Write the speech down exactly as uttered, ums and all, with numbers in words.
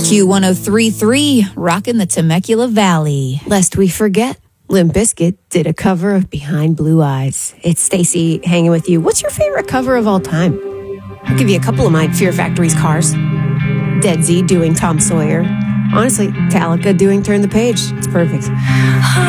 Q one oh three point three, rocking the Temecula Valley. Lest we forget, Limp Bizkit did a cover of Behind Blue Eyes. It's Stacy hanging with you. What's your favorite cover of all time? I'll give you a couple of my Fear Factory's cars. Dead Z doing Tom Sawyer. Honestly, Metallica doing Turn the Page. It's perfect.